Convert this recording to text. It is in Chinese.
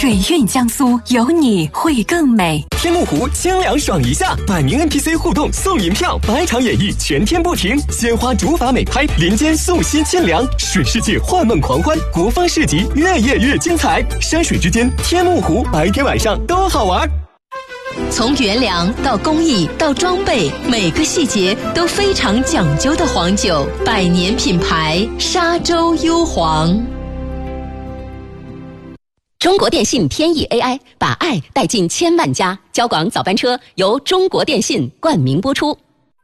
水韵江苏，有你会更美。 天目湖清凉爽一下，百名 NPC 互动送银票，百场演绎全天不停，鲜花竹筏美拍，林间素心清凉，水世界幻梦狂欢，国风市集越夜越精彩，山水之间，天目湖白天晚上都好玩。 从原粮到工艺到装备，每个细节都非常讲究的黄酒，百年品牌沙洲幽黄。 中国电信天翼 AI 把爱带进千万家，交广早班车由中国电信冠名播出。